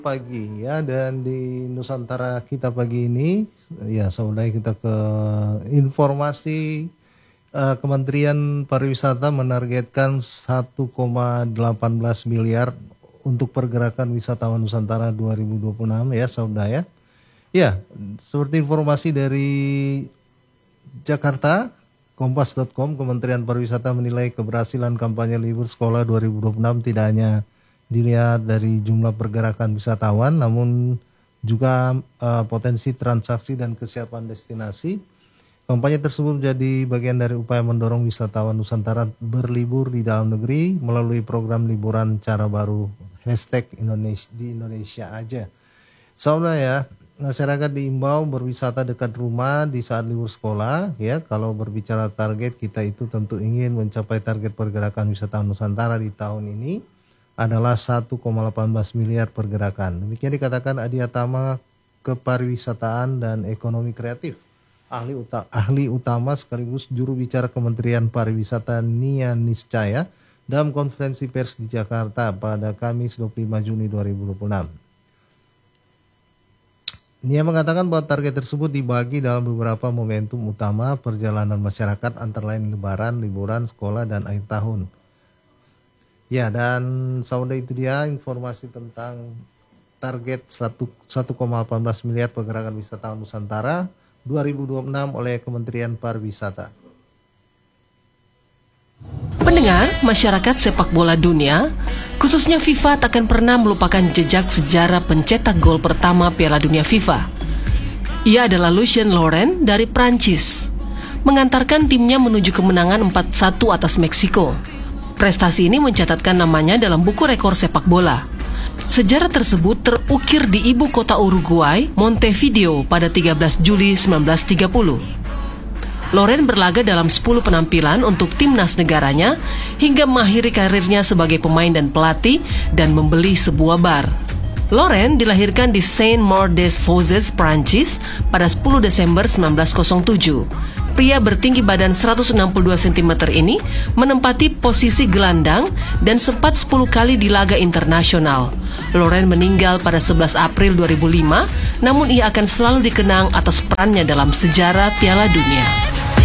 Pagi ya, dan di Nusantara kita pagi ini ya saudara, kita ke informasi. Kementerian Pariwisata menargetkan 1,18 miliar untuk pergerakan wisatawan Nusantara 2026 ya saudara ya. Ya, seperti informasi dari Jakarta, Kompas.com, Kementerian Pariwisata menilai keberhasilan kampanye libur sekolah 2026 tidak hanya dilihat dari jumlah pergerakan wisatawan, namun juga potensi transaksi dan kesiapan destinasi. Kampanye tersebut menjadi bagian dari upaya mendorong wisatawan Nusantara berlibur di dalam negeri melalui program liburan cara baru #Indonesia di Indonesia aja. Saudara ya, masyarakat diimbau berwisata dekat rumah di saat libur sekolah ya. Kalau berbicara target, kita itu tentu ingin mencapai target pergerakan wisatawan Nusantara di tahun ini adalah 1,18 miliar pergerakan. Demikian dikatakan Adi Atama, Kepariwisataan dan Ekonomi Kreatif, ahli utama sekaligus juru bicara Kementerian Pariwisata Nia Niscaya dalam konferensi pers di Jakarta pada Kamis 25 Juni 2026. Nia mengatakan bahwa target tersebut dibagi dalam beberapa momentum utama perjalanan masyarakat, antara lain lebaran, liburan, sekolah, dan akhir tahun. Ya, dan saudara, itu dia informasi tentang target 1,18 miliar pergerakan wisatawan Nusantara 2026 oleh Kementerian Pariwisata. Pendengar, masyarakat sepak bola dunia, khususnya FIFA, takkan pernah melupakan jejak sejarah pencetak gol pertama Piala Dunia FIFA. Ia adalah Lucien Laurent dari Prancis, mengantarkan timnya menuju kemenangan 4-1 atas Meksiko. Prestasi ini mencatatkan namanya dalam buku rekor sepak bola. Sejarah tersebut terukir di ibu kota Uruguay, Montevideo, pada 13 Juli 1930. Laurent berlaga dalam 10 penampilan untuk timnas negaranya hingga mengakhiri karirnya sebagai pemain dan pelatih dan membeli sebuah bar. Laurent dilahirkan di Saint-Maur-des-Fosses, Prancis pada 10 Desember 1907. Pria bertinggi badan 162 cm ini menempati posisi gelandang dan sempat 10 kali di laga internasional. Laurent meninggal pada 11 April 2005, namun ia akan selalu dikenang atas perannya dalam sejarah Piala Dunia.